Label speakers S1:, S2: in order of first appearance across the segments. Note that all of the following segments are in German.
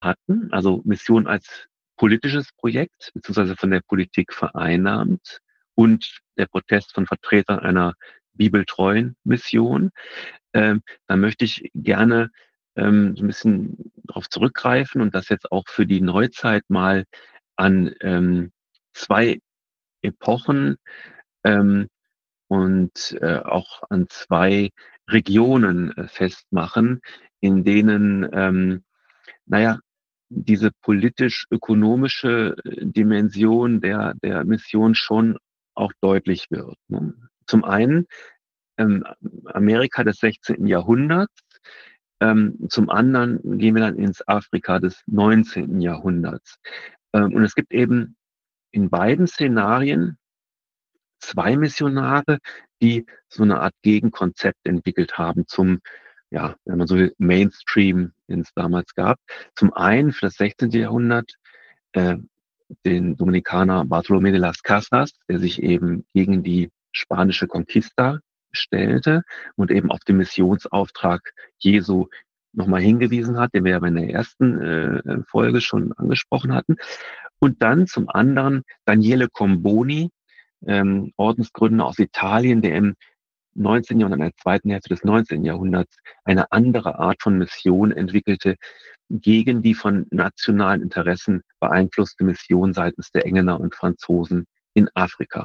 S1: hatten, also Mission als politisches Projekt, beziehungsweise von der Politik vereinnahmt und der Protest von Vertretern einer bibeltreuen Mission, dann möchte ich gerne so ein bisschen darauf zurückgreifen und das jetzt auch für die Neuzeit mal an zwei Epochen ähm, und auch an zwei Regionen festmachen, in denen, naja, diese politisch-ökonomische Dimension der Mission schon auch deutlich wird. Ne? Zum einen ähm, Amerika des 16. Jahrhunderts, zum anderen gehen wir dann ins Afrika des 19. Jahrhunderts. Und es gibt eben in beiden Szenarien zwei Missionare, die so eine Art Gegenkonzept entwickelt haben zum, ja, wenn man so will, Mainstream, den es damals gab. Zum einen für das 16. Jahrhundert äh, den Dominikaner Bartolomé de las Casas, der sich eben gegen die spanische Conquista stellte und eben auf den Missionsauftrag Jesu nochmal hingewiesen hat, den wir ja in der ersten Folge schon angesprochen hatten. Und dann zum anderen Daniele Comboni, Ordensgründer aus Italien, der im 19. Jahrhundert, in der zweiten Hälfte des 19. Jahrhunderts eine andere Art von Mission entwickelte, gegen die von nationalen Interessen beeinflusste Mission seitens der Engländer und Franzosen in Afrika.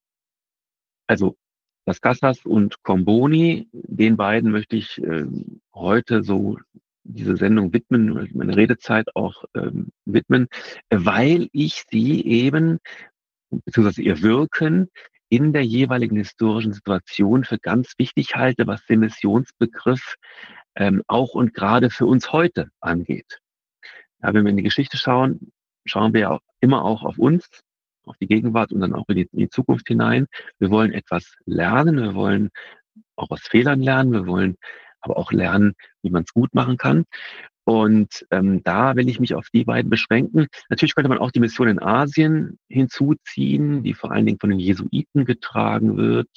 S1: Also das Casas und Comboni, den beiden möchte ich heute so diese Sendung widmen, meine Redezeit auch widmen, weil ich sie eben, beziehungsweise ihr Wirken in der jeweiligen historischen Situation für ganz wichtig halte, was den Missionsbegriff auch und gerade für uns heute angeht. Ja, wenn wir in die Geschichte schauen, schauen wir ja immer auch auf uns, auf die Gegenwart und dann auch in die Zukunft hinein. Wir wollen etwas lernen, wir wollen auch aus Fehlern lernen, wir wollen aber auch lernen, wie man es gut machen kann. Und da will ich mich auf die beiden beschränken. Natürlich könnte man auch die Mission in Asien hinzuziehen, die vor allen Dingen von den Jesuiten getragen wird.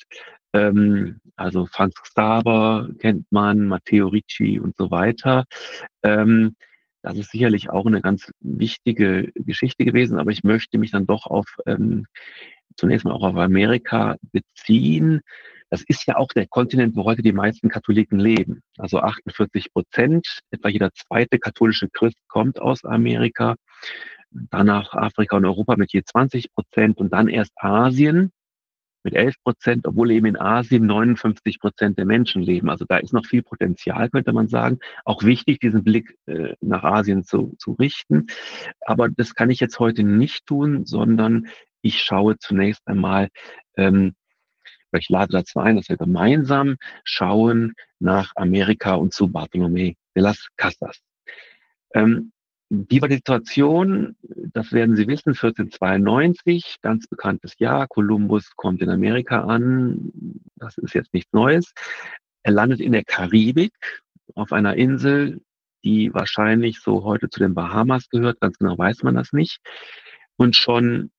S1: Also Franz Xaver kennt man, Matteo Ricci und so weiter. Ähm, Das ist sicherlich auch eine ganz wichtige Geschichte gewesen, aber ich möchte mich dann doch auf zunächst mal auch auf Amerika beziehen. Das ist ja auch der Kontinent, wo heute die meisten Katholiken leben. Also 48%, etwa jeder zweite katholische Christ kommt aus Amerika, danach Afrika und Europa mit je 20% und dann erst Asien mit 11%, obwohl eben in Asien 59% der Menschen leben. Also da ist noch viel Potenzial, könnte man sagen. Auch wichtig, diesen Blick nach Asien zu richten. Aber das kann ich jetzt heute nicht tun, sondern ich schaue zunächst einmal, ähm, ich lade dazu ein, dass wir gemeinsam schauen nach Amerika und zu Bartolomé de las Casas. Ähm, Wie war die Situation? Das werden Sie wissen, 1492, ganz bekanntes Jahr. Kolumbus kommt in Amerika an. Das ist jetzt nichts Neues. Er landet in der Karibik auf einer Insel, die wahrscheinlich so heute zu den Bahamas gehört. Ganz genau weiß man das nicht. Und schon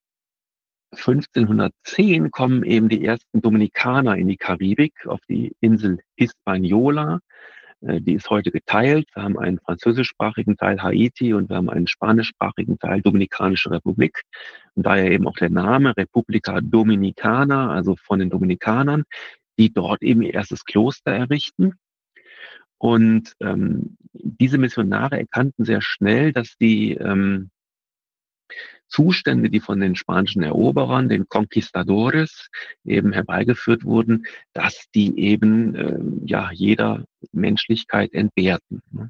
S1: 1510 kommen eben die ersten Dominikaner in die Karibik auf die Insel Hispaniola. Die ist heute geteilt. Wir haben einen französischsprachigen Teil Haiti und wir haben einen spanischsprachigen Teil Dominikanische Republik. Und daher eben auch der Name Republica Dominicana, also von den Dominikanern, die dort eben ihr erstes Kloster errichten. Und diese Missionare erkannten sehr schnell, dass die Zustände, die von den spanischen Eroberern, den Conquistadores, eben herbeigeführt wurden, dass die eben ja jeder Menschlichkeit entbehrten. Ne?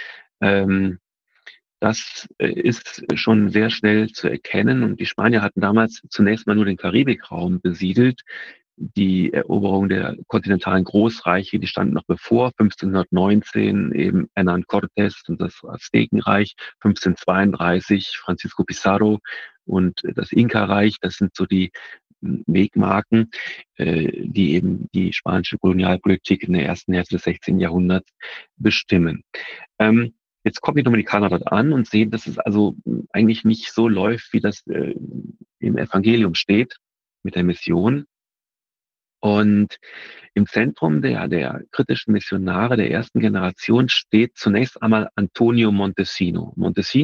S1: Das ist schon sehr schnell zu erkennen und die Spanier hatten damals zunächst mal nur den Karibikraum besiedelt. Die Eroberung der kontinentalen Großreiche, die standen noch bevor, 1519 eben Hernán Cortés und das Aztekenreich, 1532 Francisco Pizarro und das Inka-Reich, das sind so die Wegmarken, die eben die spanische Kolonialpolitik in der ersten Hälfte des 16. Jahrhunderts bestimmen. Jetzt kommen die Dominikaner dort an und sehen, dass es also eigentlich nicht so läuft, wie das im Evangelium steht mit der Mission. Und im Zentrum der kritischen Missionare der ersten Generation steht zunächst einmal Antonio Montesino. Montesino